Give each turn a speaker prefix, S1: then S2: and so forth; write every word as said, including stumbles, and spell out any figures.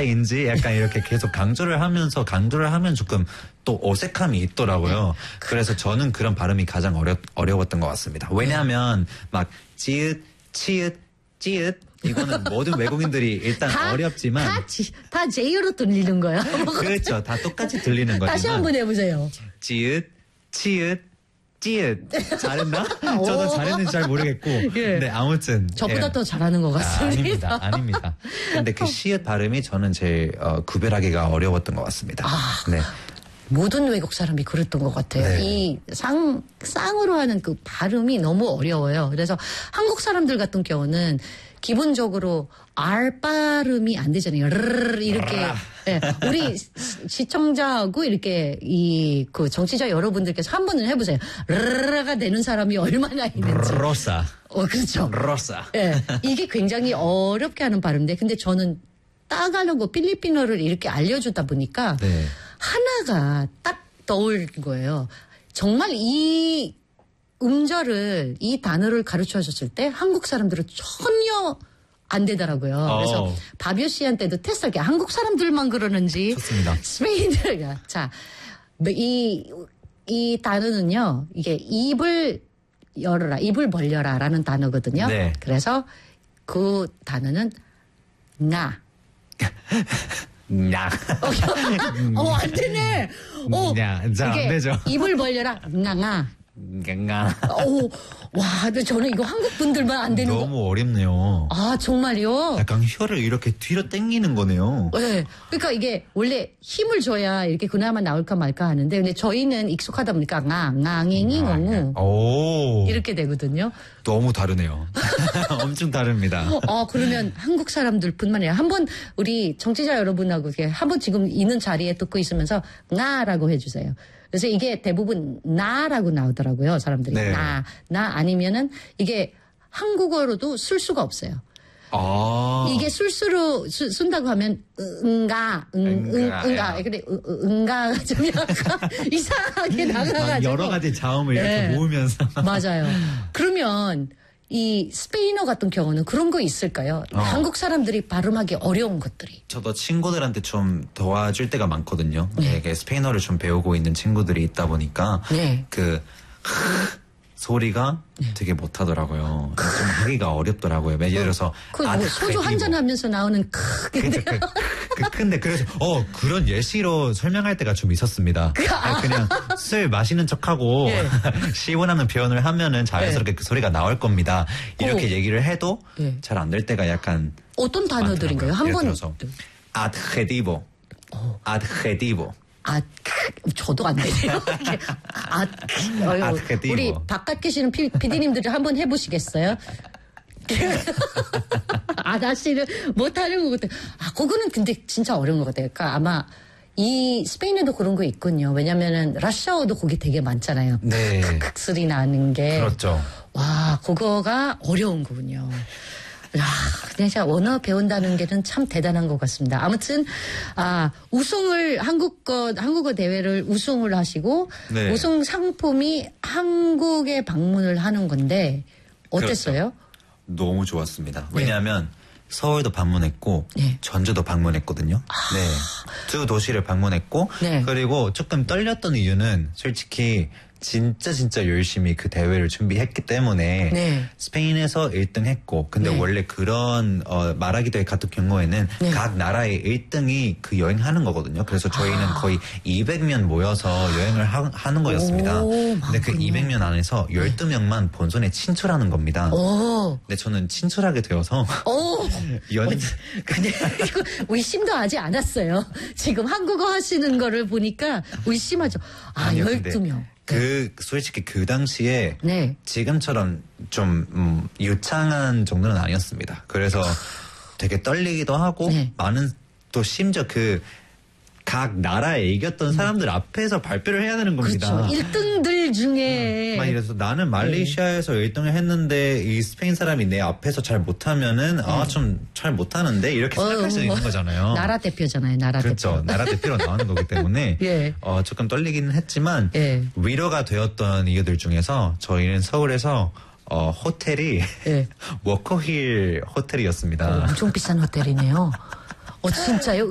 S1: 차이인지 약간 이렇게 계속 강조를 하면서 강조를 하면 조금 또 어색함이 있더라고요. 그래서 저는 그런 발음이 가장 어려, 어려웠던 것 같습니다. 왜냐하면 막 지읒, 치읒, 찌읒 이거는 모든 외국인들이 일단
S2: 다,
S1: 어렵지만
S2: 다, 지, 다 제이로 들리는 거야.
S1: 그렇죠. 다 똑같이 들리는 거지만
S2: 다시 한번 해보세요.
S1: 지읒, 치읒, 찌읒 잘했나? 저도 잘했는지 잘 모르겠고
S2: 예.
S1: 근데 아무튼
S2: 저보다
S1: 예.
S2: 더 잘하는 것
S1: 아,
S2: 같습니다.
S1: 아닙니다. 아닙니다. 근데 그 시읒 발음이 저는 제일 어, 구별하기가 어려웠던 것 같습니다.
S2: 아.
S1: 네.
S2: 모든 외국 사람이 그랬던 것 같아요.
S1: 네.
S2: 이 쌍, 쌍으로 하는 그 발음이 너무 어려워요. 그래서 한국 사람들 같은 경우는 기본적으로 R 발음이 안 되잖아요. 르르르 이렇게. 예, 우리 시청자하고 이렇게 이 그 정치자 여러분들께서 한 번은 해보세요. 르르르가 되는 사람이 얼마나 있는지.
S1: 로사.
S2: 어, 그렇죠.
S1: 로사.
S2: 예, 이게 굉장히 어렵게 하는 발음인데, 근데 저는 따갈로그 필리핀어를 이렇게 알려주다 보니까
S1: 네.
S2: 하나가 딱 떠오른 거예요. 정말 이 음절을, 이 단어를 가르쳐 줬을 때 한국 사람들은 전혀 안 되더라고요.
S1: 어.
S2: 그래서 바비오 씨한테도 테스트할게. 한국 사람들만 그러는지.
S1: 좋습니다.
S2: 스페인들. 자, 이, 이 단어는요, 이게 입을 열어라, 입을 벌려라 라는 단어거든요.
S1: 네.
S2: 그래서 그 단어는 나.
S1: 냐.
S2: 어, 안 되네. 어,
S1: 냐. 잘 안
S2: 이게
S1: 되죠.
S2: 입을 벌려라, 나가.
S1: 냐.
S2: 오, 와, 근데 저는 이거 한국 분들만 안 되는 거.
S1: 너무 어렵네요.
S2: 아, 정말요?
S1: 약간 혀를 이렇게 뒤로 당기는 거네요.
S2: 네. 그러니까 이게 원래 힘을 줘야 이렇게 그나마 나올까 말까 하는데, 근데 저희는 익숙하다 보니까 nga, ngang, ngong
S1: 오.
S2: 이렇게 되거든요.
S1: 너무 다르네요. 엄청 다릅니다.
S2: 어, 그러면 한국 사람들 뿐만 아니라 한번 우리 정치자 여러분하고 이렇게 한번 지금 있는 자리에 듣고 있으면서 나라고 해주세요. 그래서 이게 대부분 나라고 나오더라고요. 사람들이.
S1: 네.
S2: 나, 나 아니면은 이게 한국어로도 쓸 수가 없어요.
S1: 아.
S2: 이게 술수로 쓰, 쓴다고 하면 응가, 응, 응,
S1: 응가,
S2: 응가.
S1: 야.
S2: 그래, 응, 응가가 좀 약간 이상하게 나가가지고.
S1: 여러 가지 자음을 이렇게
S2: 네.
S1: 모으면서.
S2: 맞아요. 그러면 이 스페인어 같은 경우는 그런 거 있을까요?
S1: 어.
S2: 한국 사람들이 발음하기 어려운 것들이.
S1: 저도 친구들한테 좀 도와줄 때가 많거든요.
S2: 네.
S1: 되게 스페인어를 좀 배우고 있는 친구들이 있다 보니까
S2: 네.
S1: 그 소리가 되게 못하더라고요. 좀 하기가 어렵더라고요. 예를 들어서
S2: 그
S1: 아,
S2: 뭐 소주
S1: 그,
S2: 한잔 하면서 나오는 크게.
S1: 그, 그, 그 큰데 그래서 어 그런 예시로 설명할 때가 좀 있었습니다. 아니, 그냥 술 마시는 척하고
S2: 예.
S1: 시원하는 표현을 하면은 자연스럽게
S2: 예.
S1: 그 소리가 나올 겁니다. 이렇게
S2: 오.
S1: 얘기를 해도
S2: 예.
S1: 잘 안 될 때가 약간
S2: 어떤 단어들인가요?
S1: 많더라고요. 예를
S2: 한번.
S1: 들어서 adjetivo, adjetivo.
S2: 아, 저도 안 되네요. 이렇게, 아, 어휴,
S1: 아드케티브.
S2: 우리 바깥 계시는 피, 피디님들이 한번 해보시겠어요? 아다씨는 못하는 것 같아요. 아, 그거는 근데 진짜 어려운 것 같아요. 그러니까 아마 이 스페인에도 그런 거 있군요. 왜냐면은 러시아어도 거기 되게 많잖아요.
S1: 네.
S2: 크크 소리 나는 게.
S1: 그렇죠.
S2: 와, 그거가 어려운 거군요. 야, 그냥 진짜 언어 배운다는 게는 참 대단한 것 같습니다. 아무튼, 아, 우승을, 한국어, 한국어 대회를 우승을 하시고,
S1: 네.
S2: 우승 상품이 한국에 방문을 하는 건데, 어땠어요?
S1: 너무 좋았습니다. 왜냐하면 서울도 방문했고
S2: 네.
S1: 전주도 방문했거든요. 네. 두 도시를 방문했고
S2: 네.
S1: 그리고 조금 떨렸던 이유는 솔직히 진짜 진짜 열심히 그 대회를 준비했기 때문에
S2: 네.
S1: 스페인에서 일 등 했고 근데
S2: 네.
S1: 원래 그런 어, 말하기 대회 같은 경우에는
S2: 네.
S1: 각 나라의 일 등이 그 여행하는 거거든요. 그래서 저희는
S2: 아.
S1: 거의 이백 명 모여서 여행을 하, 하는 거였습니다.
S2: 오,
S1: 근데 그
S2: 많군요.
S1: 이백 명 안에서 열두 명만 본선에 진출하는 겁니다.
S2: 오,
S1: 근데 저는 진출하게 되어서
S2: 오.
S1: 연
S2: 근데 이거 의심도 하지 않았어요. 지금 한국어 하시는 거를 보니까 의심하죠. 아,
S1: 아니요, 근데
S2: 열두 명.
S1: 그 솔직히 그 당시에
S2: 네.
S1: 지금처럼 좀 음, 유창한 정도는 아니었습니다. 그래서 되게 떨리기도 하고
S2: 네.
S1: 많은 또 심지어 그 각 나라에 이겼던 사람들 앞에서 발표를 해야 되는 겁니다.
S2: 그렇죠. 일 등들 중에.
S1: 막 이래서 나는 말레이시아에서 일 등을 했는데 이 스페인 사람이 내 앞에서 잘 못하면은 아 좀 잘 못하는데 이렇게 생각할 수
S2: 어,
S1: 있는 거잖아요.
S2: 나라 대표잖아요. 나라
S1: 그렇죠.
S2: 대표.
S1: 나라 대표로 나오는 거기 때문에
S2: 예.
S1: 어, 조금 떨리기는 했지만
S2: 예.
S1: 위로가 되었던 이유들 중에서 저희는 서울에서 어, 호텔이
S2: 예.
S1: 워커힐 호텔이었습니다.
S2: 엄청 비싼 호텔이네요. 어, 진짜요?